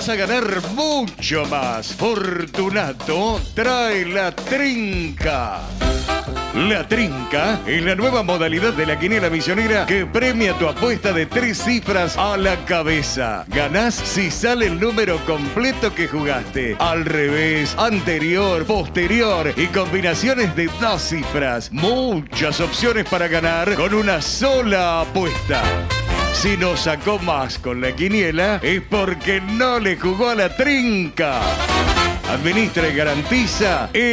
vas a ganar mucho más. Fortunato trae la trinca. La trinca es la nueva modalidad de la quiniela misionera que premia tu apuesta de 3 cifras a la cabeza. Ganás si sale el número completo que jugaste. Al revés, anterior, posterior y combinaciones de 2 cifras. Muchas opciones para ganar con una sola apuesta. Si no sacó más con la quiniela es porque no le jugó a la trinca. Administra y garantiza